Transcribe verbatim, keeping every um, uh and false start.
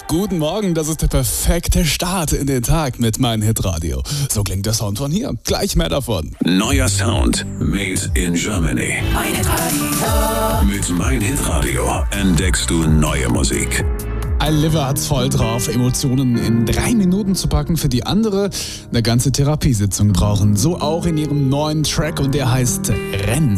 Guten Morgen, das ist der perfekte Start in den Tag mit Mein Hitradio. So klingt der Sound von hier. Gleich mehr davon. Neuer Sound, made in Germany. Mein Hitradio. Mit Mein Hitradio entdeckst du neue Musik. Ein Liver hat's voll drauf, Emotionen in drei Minuten zu packen, für die andere eine ganze Therapiesitzung brauchen. So auch in ihrem neuen Track und der heißt Renn.